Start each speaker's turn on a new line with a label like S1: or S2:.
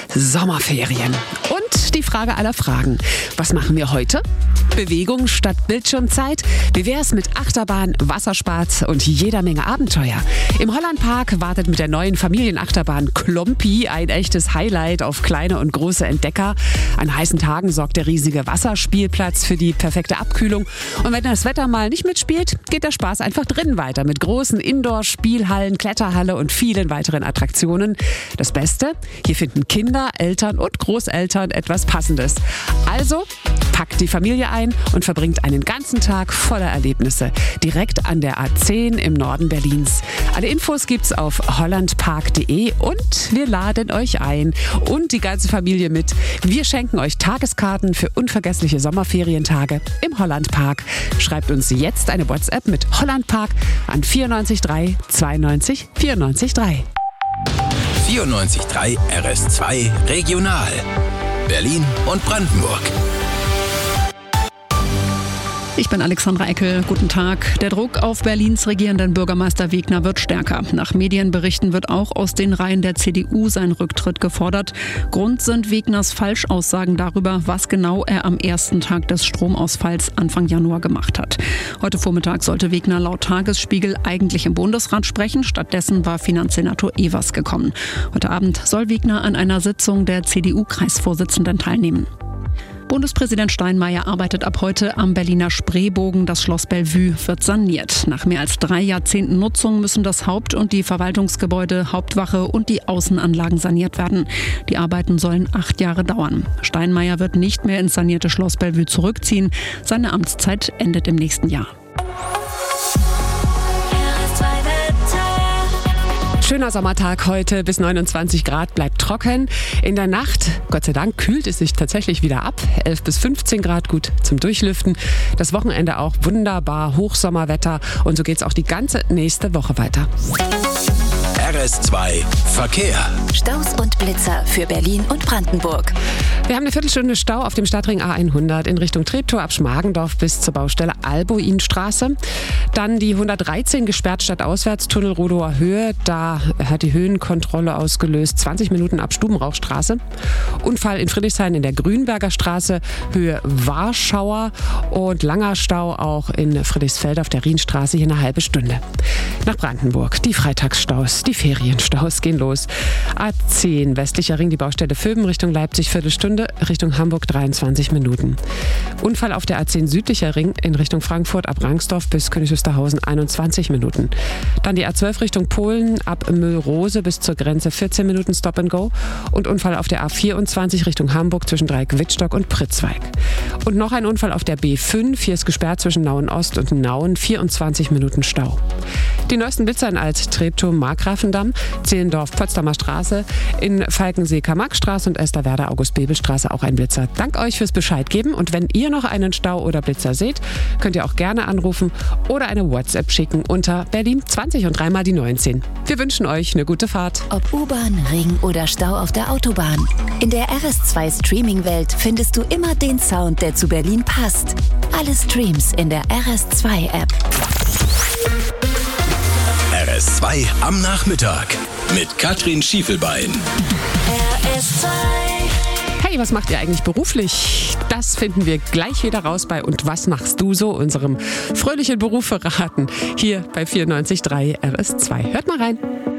S1: Sommerferien. Und die Frage aller Fragen. Was machen wir heute? Bewegung statt Bildschirmzeit? Wie wär's mit Achterbahn, Wassersport und jeder Menge Abenteuer? Im Hollandpark wartet mit der neuen Familienachterbahn Klompi ein echtes Highlight auf kleine und große Entdecker. An heißen Tagen sorgt der riesige Wasserspielplatz für die perfekte Abkühlung. Und wenn das Wetter mal nicht mitspielt, geht der Spaß einfach drinnen weiter mit großen Indoor-Spielhallen, Kletterhalle und vielen weiteren Attraktionen. Das Beste, hier finden Kinder, Eltern und Großeltern etwas Passendes. Also packt die Familie ein und verbringt einen ganzen Tag voller Erlebnisse. Direkt an der A10 im Norden Berlins. Alle Infos gibt's auf hollandpark.de und wir laden euch ein und die ganze Familie mit. Wir schenken euch Tageskarten für unvergessliche Sommerferientage im Hollandpark. Schreibt uns jetzt eine WhatsApp mit Hollandpark an 94 92 94 3.
S2: 94.3 RS2 Regional. Berlin und Brandenburg.
S3: Ich bin Alexandra Eckel. Guten Tag. Der Druck auf Berlins regierenden Bürgermeister Wegner wird stärker. Nach Medienberichten wird auch aus den Reihen der CDU sein Rücktritt gefordert. Grund sind Wegners Falschaussagen darüber, was genau er am ersten Tag des Stromausfalls Anfang Januar gemacht hat. Heute Vormittag sollte Wegner laut Tagesspiegel eigentlich im Bundesrat sprechen. Stattdessen war Finanzsenator Evers gekommen. Heute Abend soll Wegner an einer Sitzung der CDU-Kreisvorsitzenden teilnehmen. Bundespräsident Steinmeier arbeitet ab heute am Berliner Spreebogen. Das Schloss Bellevue wird saniert. Nach mehr als 3 Jahrzehnten Nutzung müssen das Haupt- und die Verwaltungsgebäude, Hauptwache und die Außenanlagen saniert werden. Die Arbeiten sollen 8 Jahre dauern. Steinmeier wird nicht mehr ins sanierte Schloss Bellevue zurückziehen. Seine Amtszeit endet im nächsten Jahr.
S1: Schöner Sommertag heute, bis 29 Grad, bleibt trocken. In der Nacht, Gott sei Dank, kühlt es sich tatsächlich wieder ab. 11 bis 15 Grad, gut zum Durchlüften. Das Wochenende auch wunderbar, Hochsommerwetter. Und so geht's auch die ganze nächste Woche weiter.
S2: RS2 Verkehr.
S4: Staus und Blitzer für Berlin und Brandenburg.
S1: Wir haben eine Viertelstunde Stau auf dem Stadtring A100 in Richtung Treptow ab Schmargendorf bis zur Baustelle Albuinstraße. Dann die 113 gesperrt stadtauswärts, Tunnel Rodower Höhe. Da hat die Höhenkontrolle ausgelöst. 20 Minuten ab Stubenrauchstraße. Unfall in Friedrichshain in der Grünberger Straße, Höhe Warschauer. Und langer Stau auch in Friedrichsfeld auf der Rienstraße, hier eine halbe Stunde. Nach Brandenburg, die Freitagsstaus, die Ferienstaus gehen los. A10 westlicher Ring, die Baustelle Vöben Richtung Leipzig, Viertelstunde, Richtung Hamburg 23 Minuten. Unfall auf der A10 südlicher Ring in Richtung Frankfurt ab Rangsdorf bis Königs Wusterhausen 21 Minuten. Dann die A12 Richtung Polen ab Müllrose bis zur Grenze 14 Minuten Stop and Go. Und Unfall auf der A24 Richtung Hamburg zwischen Dreieck-Wittstock und Pritzwalk. Und noch ein Unfall auf der B5, hier ist gesperrt zwischen Nauen Ost und Nauen, 24 Minuten Stau. Die neuesten Blitzer in Alt, Treptow, Markgrafendamm, Zehlendorf, Potsdamer Straße, in Falkensee, Karl-Marx-Straße und Esterwerda, August-Bebel-Straße auch ein Blitzer. Dank euch fürs Bescheid geben und wenn ihr noch einen Stau oder Blitzer seht, könnt ihr auch gerne anrufen oder eine WhatsApp schicken unter Berlin 20 und 3 mal die 19. Wir wünschen euch eine gute Fahrt.
S4: Ob U-Bahn, Ring oder Stau auf der Autobahn. In der RS2 Streaming-Welt findest du immer den Sound, der zu Berlin passt. Alle Streams in der RS2-App.
S2: RS2 am Nachmittag mit Katrin Schiefelbein.
S4: RS2.
S1: Hey, was macht ihr eigentlich beruflich? Das finden wir gleich wieder raus bei Und was machst du so? Unserem fröhlichen Beruferaten hier bei 94.3 RS2. Hört mal rein.